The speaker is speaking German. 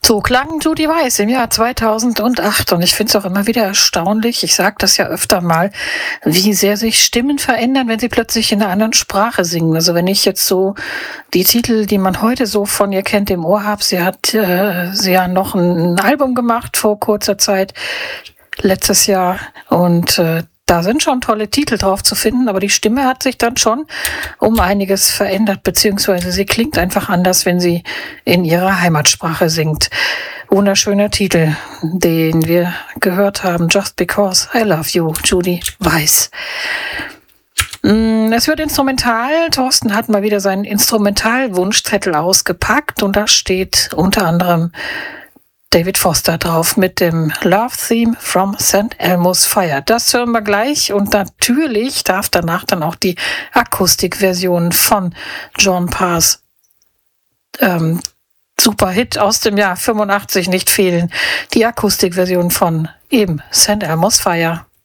So klang Judy Weiss im Jahr 2008 und ich finde es auch immer wieder erstaunlich, ich sage das ja öfter mal, wie sehr sich Stimmen verändern, wenn sie plötzlich in einer anderen Sprache singen. Also wenn ich jetzt so die Titel, die man heute so von ihr kennt, im Ohr habe, sie hat ja noch ein Album gemacht vor kurzer Zeit, letztes Jahr, und da sind schon tolle Titel drauf zu finden, aber die Stimme hat sich dann schon um einiges verändert, beziehungsweise sie klingt einfach anders, wenn sie in ihrer Heimatsprache singt. Wunderschöner Titel, den wir gehört haben, Just Because I Love You, Judy Weiss. Es wird instrumental. Thorsten hat mal wieder seinen Instrumentalwunschzettel ausgepackt und da steht unter anderem David Foster drauf mit dem Love Theme from St. Elmo's Fire. Das hören wir gleich und natürlich darf danach dann auch die Akustikversion von John Parrs Superhit aus dem Jahr 85 nicht fehlen. Die Akustikversion von eben St. Elmo's Fire.